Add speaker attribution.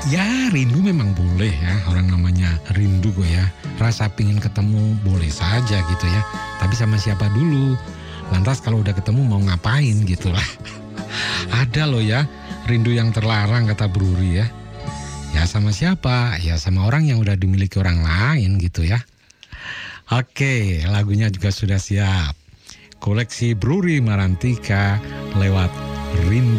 Speaker 1: Ya rindu memang boleh ya, orang namanya rindu kok ya. Rasa pingin ketemu boleh saja gitu ya. Tapi sama siapa dulu? Lantas kalau udah ketemu mau ngapain gitu lah. Ada loh ya, rindu yang terlarang kata Bruri ya. Ya sama siapa? Ya sama orang yang udah dimiliki orang lain gitu ya. Oke, lagunya juga sudah siap. Koleksi Bruri Marantika lewat Rindu.